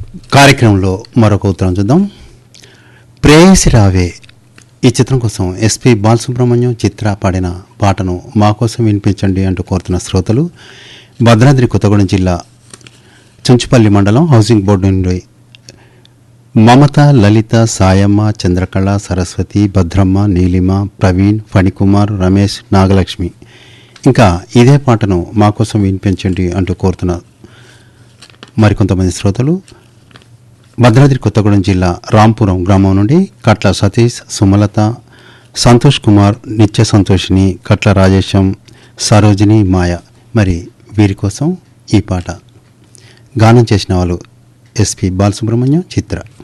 కార్యక్రమంలో మరొక ఉత్తరం చూద్దాం. ప్రేయసి రావే ఈ చిత్రం కోసం ఎస్పి బాలసుబ్రహ్మణ్యం చిత్ర పాడిన పాటను మా కోసం వినిపించండి అంటూ కోరుతున్న శ్రోతలు భద్రాద్రి కొత్తగూడెం జిల్లా చుంచుపల్లి మండలం హౌసింగ్ బోర్డు నుండి మమత, లలిత, సాయమ్మ, చంద్రకళ, సరస్వతి, భద్రమ్మ, నీలిమ, ప్రవీణ్, ఫణికుమార్, రమేష్, నాగలక్ష్మి ఇంకా ఇదే పాటను మా కోసం వినిపించండి అంటూ కోరుతున్న మరికొంతమంది శ్రోతలు భద్రాద్రి కొత్తగూడెం జిల్లా రాంపురం గ్రామం నుండి కట్ల సతీష్, సుమలత, సంతోష్ కుమార్, నిత్య సంతోషిని, కట్ల రాజేశం, సరోజిని, మాయ. మరి వీరి కోసం ఈ పాట గానం చేసిన వాళ్ళు ఎస్పి బాలసుబ్రహ్మణ్యం, చిత్ర.